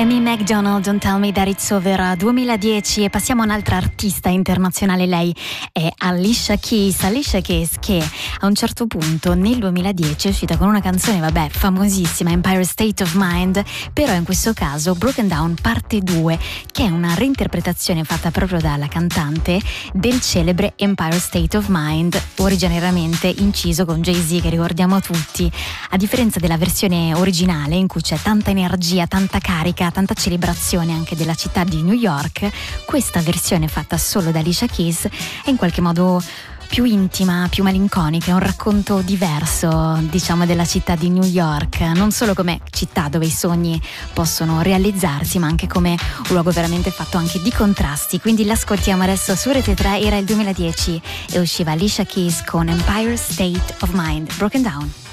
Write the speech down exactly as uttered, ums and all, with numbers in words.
Amy Macdonald, Don't Tell Me That It's Over, duemiladieci, e passiamo a un'altra artista internazionale. Lei è Alicia Keys. Alicia Keys, che a un certo punto nel duemiladieci è uscita con una canzone, vabbè, famosissima, Empire State of Mind, però in questo caso Broken Down parte due, che è una reinterpretazione fatta proprio dalla cantante del celebre Empire State of Mind, originariamente inciso con Jay-Z, che ricordiamo tutti. A differenza della versione originale, in cui c'è tanta energia, tanta carica, tanta celebrazione anche della città di New York, questa versione fatta solo da Alicia Keys è in qualche modo più intima, più malinconica, è un racconto diverso, diciamo, della città di New York, non solo come città dove i sogni possono realizzarsi, ma anche come un luogo veramente fatto anche di contrasti. Quindi l'ascoltiamo adesso su Rete tre. Era il duemiladieci e usciva Alicia Keys con Empire State of Mind, Broken Down.